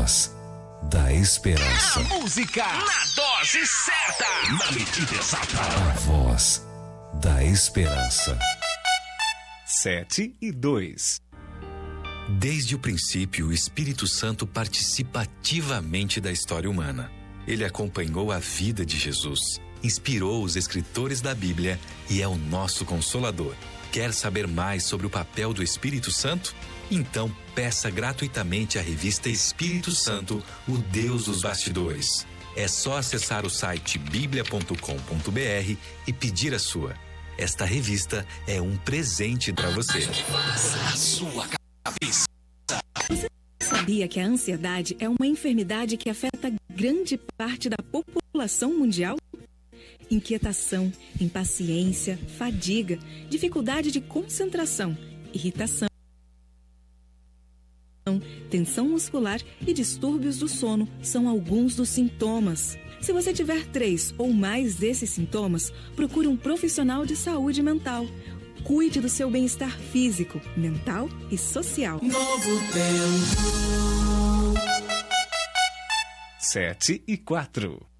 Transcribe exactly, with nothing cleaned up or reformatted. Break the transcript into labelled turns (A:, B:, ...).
A: voz da esperança.
B: A música na dose certa, na medida exata.
A: A voz da esperança.
B: Sete e dois.
C: Desde o princípio, o Espírito Santo participa ativamente da história humana. Ele acompanhou a vida de Jesus, inspirou os escritores da Bíblia e é o nosso consolador. Quer saber mais sobre o papel do Espírito Santo? Então peça gratuitamente a revista Espírito Santo, o Deus dos Bastidores. É só acessar o site bíblia ponto com ponto br e pedir a sua. Esta revista é um presente para você.
B: A sua cabeça.
D: Você sabia que a ansiedade é uma enfermidade que afeta grande parte da população mundial? Inquietação, impaciência, fadiga, dificuldade de concentração, irritação, tensão muscular e distúrbios do sono são alguns dos sintomas. Se você tiver três ou mais desses sintomas, procure um profissional de saúde mental. Cuide do seu bem-estar físico, mental e social.
B: Novo tempo. Sete e quatro.